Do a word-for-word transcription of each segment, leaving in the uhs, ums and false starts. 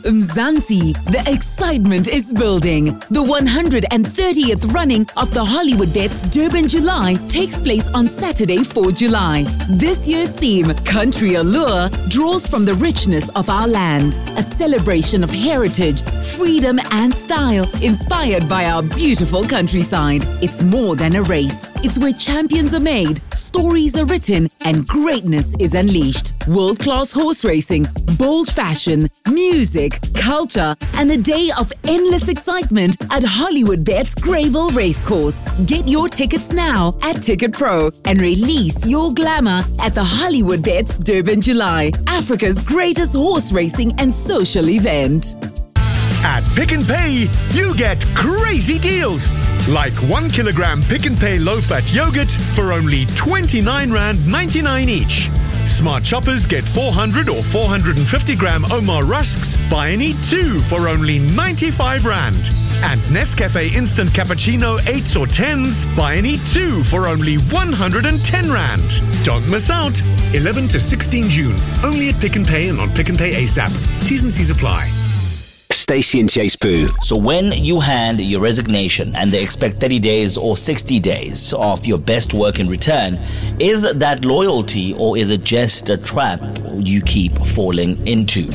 Mzansi, the excitement is building. The one hundred thirtieth running of the Hollywood Bets Durban July takes place on Saturday, the fourth of July. This year's theme, Country Allure, draws from the richness of our land, a celebration of heritage, freedom and style, inspired by our beautiful countryside. It's more than a race. It's where champions are made, stories are written, and greatness is unleashed. World-class horse racing, bold fashion, music, culture, and a day of endless excitement at Hollywood Bets Greyville Racecourse. Get your tickets now at Ticket Pro and release your glamour at the Hollywood Bets Durban July, Africa's greatest horse racing and social event. At Pick n Pay, you get crazy deals. Like one kilogram Pick n Pay low-fat yogurt for only twenty-nine rand ninety-nine each. Smart shoppers get four hundred or four hundred fifty gram Omar rusks, buy and eat two for only ninety-five rand. And Nescafe Instant Cappuccino eights or tens, buy and eat two for only one hundred ten rand. Don't miss out. eleven to sixteen June. Only at Pick n Pay and on Pick n Pay ASAP. T's and C's apply. Stacey and Chase Boo. So when you hand your resignation and they expect thirty days or sixty days of your best work in return, is that loyalty or is it just a trap you keep falling into?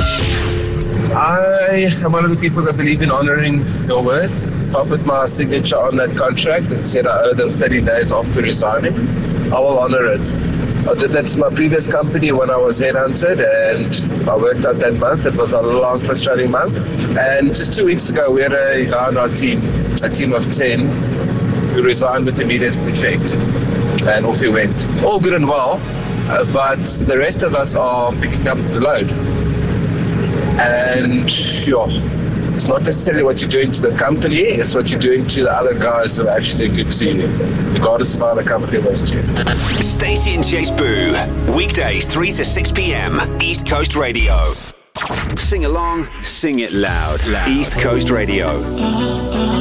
I am one of the people that believe in honoring your word. If I put my signature on that contract and said I owe them thirty days after resigning, I will honor it. I did that to my previous company when I was headhunted, and I worked out that month. It was a long, frustrating month. And just two weeks ago, we had a guy on our team, a team of ten, who resigned with immediate effect. And off he went. All good and well, uh, but the rest of us are picking up the load. And sure, it's not necessarily what you're doing to the company, it's what you're doing to the other guys who are actually good to you, regardless of how the company was to you. Stacey and Chase Boo. Weekdays three to six p.m. East Coast Radio. Sing along, sing it loud. loud. East Coast Radio.